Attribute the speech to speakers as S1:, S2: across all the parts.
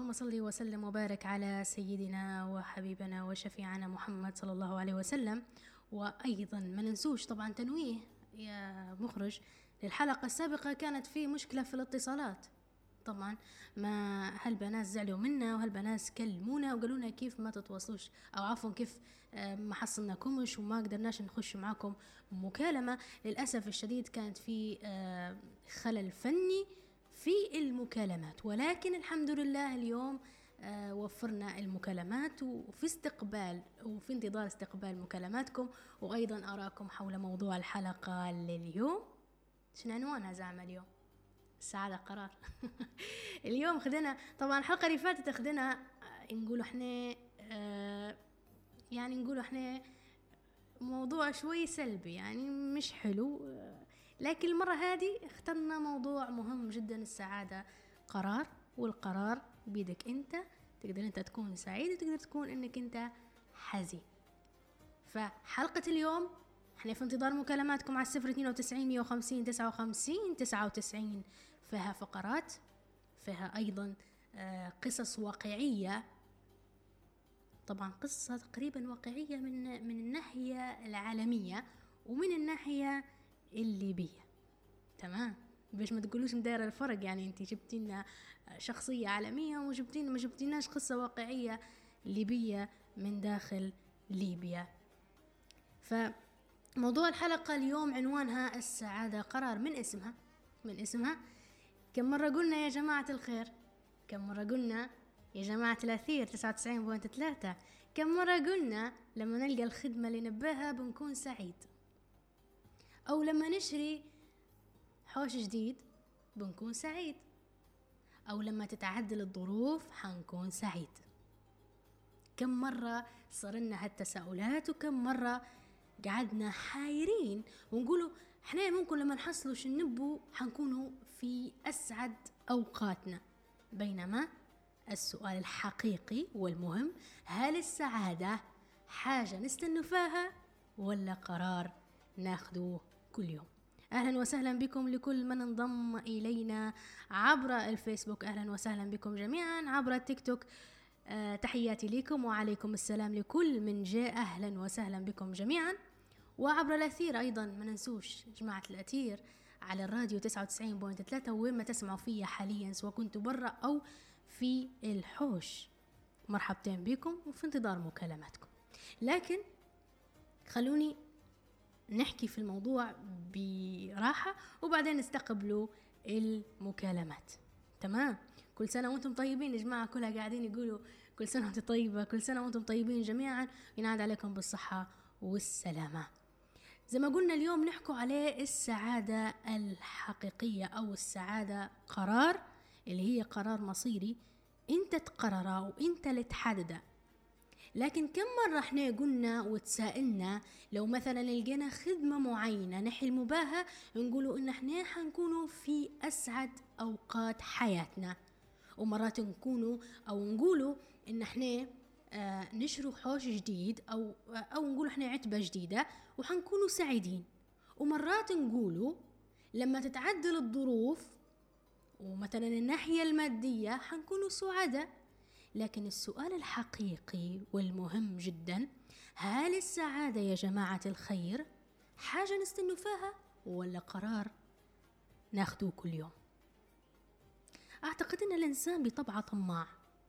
S1: اللهم صل وسلم وبارك على سيدنا وحبيبنا وشفيعنا محمد صلى الله عليه وسلم. وأيضا ما ننسوش طبعا تنويه يا مخرج للحلقة السابقة، كانت في مشكلة في الاتصالات طبعا. ما هالبنات زعلوا منا وهالبنات كلمونا وقالوا لنا كيف ما تتواصلوش، او عفوا كيف ما حصلناكمش وما قدرناش نخش معاكم مكالمة. للأسف الشديد كانت في خلل فني في المكالمات، ولكن الحمد لله اليوم وفرنا المكالمات وفي استقبال وفي انتظار استقبال مكالماتكم وأيضا أراكم حول موضوع الحلقة لليوم. شنو عنوانها زعما اليوم؟ السعادة قرار. اليوم خدنا طبعا الحلقة اللي فاتت خدنا نقولوا احنا يعني نقولوا احنا موضوع شوي سلبي يعني مش حلو، لكن المرة هذه اخترنا موضوع مهم جدا. السعادة قرار، والقرار بيدك انت. تقدر انت تكون سعيد وتقدر تكون انك انت حزين. فحلقة اليوم احنا في انتظار مكالماتكم على 092 150 59 99. فيها فقرات، فيها ايضا قصص واقعية، طبعا قصة تقريبا واقعية من الناحية العالمية ومن الناحية الليبية. تمام، باش ما تقولوش مدايره الفرق، يعني انت جبتينا شخصية عالمية ما جبتيناش قصة واقعية ليبية من داخل ليبيا. فموضوع الحلقة اليوم عنوانها السعادة قرار. من اسمها كم مرة قلنا يا جماعة الخير، كم مرة قلنا يا جماعة الأثير 99.3، كم مرة قلنا لما نلقى الخدمة اللي نباها بنكون سعيد، أو لما نشري حوش جديد بنكون سعيد، أو لما تتعدل الظروف حنكون سعيد. كم مرة صرنا هالتساؤلات وكم مرة قعدنا حايرين ونقولوا احنا ممكن لما نحصلوا شنبو حنكونوا في أسعد أوقاتنا. بينما السؤال الحقيقي والمهم، هل السعادة حاجة نستنفاها ولا قرار ناخذوه كل يوم؟ أهلا وسهلا بكم لكل من انضم إلينا عبر الفيسبوك، أهلا وسهلا بكم جميعا عبر التيك توك. تحياتي لكم وعليكم السلام لكل من جاء، أهلا وسهلا بكم جميعا. وعبر الأثير أيضا ما ننسوش جماعة الأثير على الراديو 99.3 وين ما تسمعوا فيا حاليا، سواء كنتوا برا أو في الحوش، مرحبتين بكم وفي انتظار مكالماتكم. لكن خلوني نحكي في الموضوع براحة وبعدين نستقبلوا المكالمات. تمام، كل سنة وانتم طيبين يا جماعة، كلها قاعدين يقولوا كل سنة وانتم طيبة، كل سنة وانتم طيبين جميعا، ينعاد عليكم بالصحة والسلامة. زي ما قلنا اليوم نحكوا عليه السعادة الحقيقية أو السعادة قرار، اللي هي قرار مصيري انت تقرره وانت اللي تحدده. لكن كم مرة احنا قلنا وتسائلنا لو مثلا لقينا خدمة معينة نحلم بها نقولوا ان احنا حنكونوا في اسعد اوقات حياتنا، ومرات نقولوا ان احنا نشروا حوش جديد او نقولوا احنا عتبة جديدة وحنكونوا سعيدين، ومرات نقولوا لما تتعدل الظروف ومثلا الناحية المادية حنكونوا سعداء. لكن السؤال الحقيقي والمهم جدا، هل السعادة يا جماعة الخير حاجة نستنفاها ولا قرار ناخده كل يوم؟ أعتقد أن الإنسان بطبعه طماع،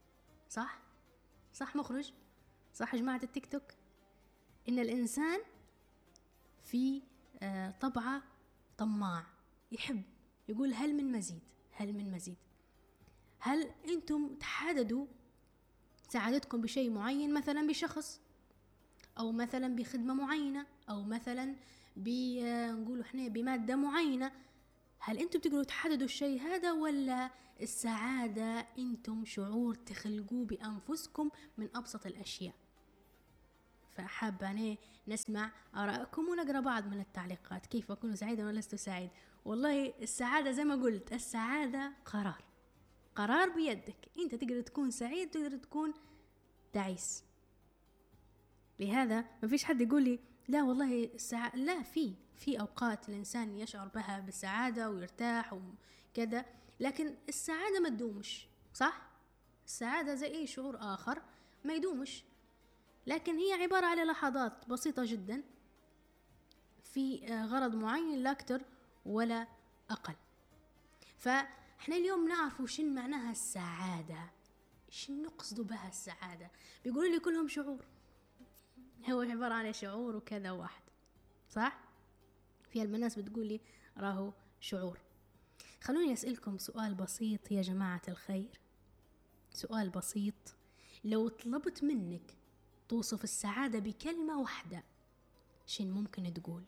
S1: صح مخرج؟ صح جماعة التيك توك؟ إن الإنسان في طبعه طماع، يحب يقول هل من مزيد. هل أنتم تحددوا سعادتكم بشيء معين، مثلا بشخص أو مثلا بخدمة معينة أو مثلا نقولوا احنا بمادة معينة؟ هل أنتم تقدروا تحددوا الشيء هذا ولا السعادة أنتم شعور تخلقوه بأنفسكم من أبسط الأشياء؟ فحابة أنا نسمع آراءكم ونقرأ بعض من التعليقات. كيف أكون سعيدا ولا لست سعيد؟ والله السعادة زي ما قلت، السعادة قرار بيدك، انت تقدر تكون سعيد تقدر تكون تعيس. لهذا ما فيش حد يقول لي لا والله لا، في اوقات الانسان يشعر بها بالسعادة ويرتاح وكذا، لكن السعادة ما تدومش، صح؟ السعادة زي أي شعور آخر ما يدومش، لكن هي عبارة عن لحظات بسيطة جدا في غرض معين لا أكتر ولا أقل. فإحنا اليوم نعرف شن معناها السعادة، شن نقصد بها السعادة. بيقولوا لي كلهم شعور، هو عبارة عن شعور وكذا واحد، صح؟ في الناس بتقول لي راهو شعور. خلوني أسألكم سؤال بسيط يا جماعة الخير، سؤال بسيط. لو طلبت منك توصف السعادة بكلمة واحدة، شن ممكن تقول؟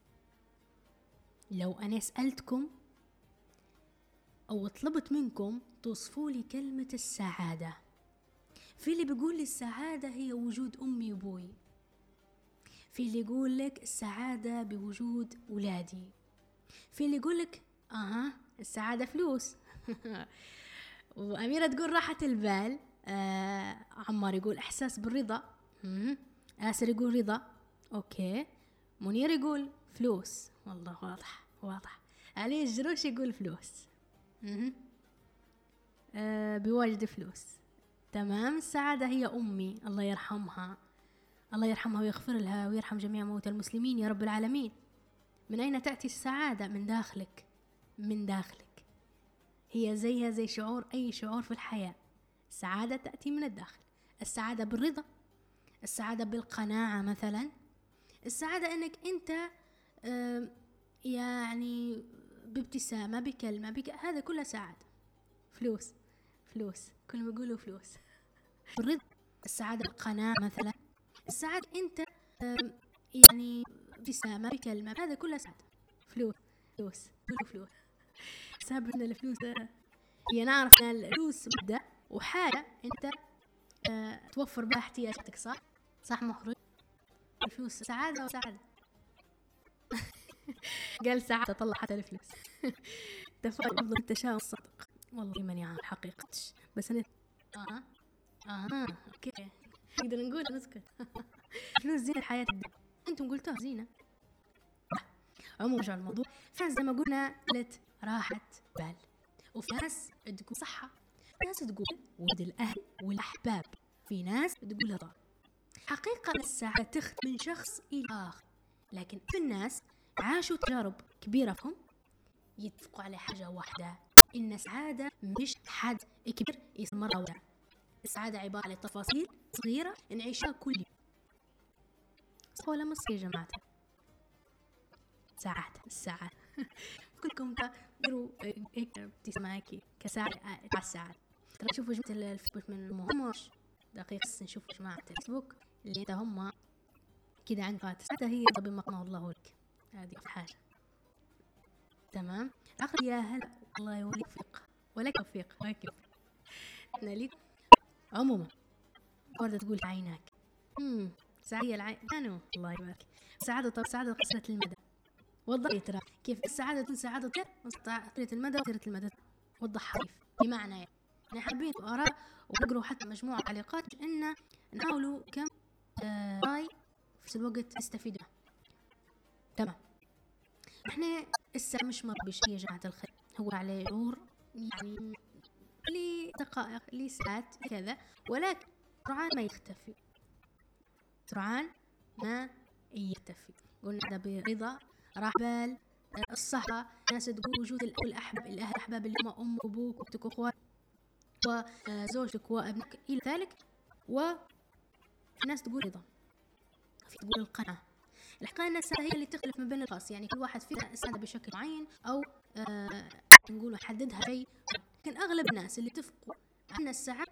S1: لو أنا سألتكم أو طلبت منكم توصفوا لي كلمة السعادة، في اللي بيقول لي السعادة هي وجود أمي وأبوي، في اللي يقول لك السعادة بوجود أولادي، في اللي يقول لك السعادة فلوس وأميرة تقول راحة البال، عمار يقول إحساس بالرضا، آسر يقول رضا، أوكي، منير يقول فلوس، والله واضح. علي الجروش يقول فلوس، بواجد فلوس. تمام. السعادة هي أمي، الله يرحمها ويغفر لها ويرحم جميع موتى المسلمين يا رب العالمين. من أين تأتي السعادة؟ من داخلك. هي زيها زي شعور أي شعور في الحياة، السعادة تأتي من الداخل. السعادة بالرضا، السعادة بالقناعة مثلا، السعادة أنك أنت يعني بابتسامة، بكلمة، هذا كله سعادة. فلوس كل ما يقولوا فلوس. بالرضا، السعادة بالقناعة مثلا، السعادة أنت يعني ابتسامة، بكلمة، هذا كله سعادة. فلوس سبب أن الفلوس هي نعرف أن الفلوس مادة وحاجة أنت توفر بها احتياجاتك، صح محرج؟ الفلوس سعادة وسعادة قال سعادة طلع حتى الفلوس تفاعل أفضل التشاؤم الصدق. والله ماني عارف حقيقتش، بس أنا أوكي نقدر نقول نسكت فلوس زينة الحياة الدنيا، أنتم قلتوها زينة. عموما رجع الموضوع، في ناس زي ما قلنا قالت راحة بال، وفي ناس تقول صحة، في ناس تقول ود الأهل والأحباب، في ناس تقول رضا. حقيقة السعادة تختلف من شخص إلى آخر، لكن في الناس عاشوا تجارب كبيرة فهم يتفقوا على حاجة واحدة، إن السعادة مش حد كبير يسمى مرة واحدة. السعادة عبارة عن تفاصيل صغيرة نعيشها كل يوم. صح ولا مش يا جماعة؟ السعادة كلكم تقدروا هيك ابتسامة كسعادة على السعادة. ترى شوفوا جماعة الفيسبوك من مهمش دقيقة، نشوف جماعة الفيسبوك اللي هم كده عندها السعادة هي طب ما قناه الله لك، هذه حاجة. تمام. آخر يا هلا الله يوفق ولك توفيق وكيف أنا ليك. عموما وردة تقول عيناك سعية العين أنا الله يبارك. سعادة طب سعادة قصيرة المدى، وضح ترى كيف السعادة تكون سعادة قصيرة المدى وقصيرة المدى، وضح حريف بمعنى يعني حابين آراء وبقروا حتى مجموعة تعليقات إن نحاولوا كم راي في نفس الوقت نستفيد. تمام. احنا الساعة مش مرة بشيء يا جماعة الخير، هو عليه شعور يعني لدقائق لساعات كذا، ولكن سرعان ما يختفي، قلنا هذا برضا، راح بال، الصحة. ناس تقول وجود الأحباب اللي هم أم وأبوك وأختك وأخوات وزوجتك وابنك إلى ذلك. وناس تقول رضا، في تقول القناعة. الحقيقة أن السعادة هي اللي تختلف ما بين الأشخاص، يعني كل واحد فينا السعادة بشكل معين أو نقول حددها شيء، لكن أغلب الناس اللي اتفقوا أن السعادة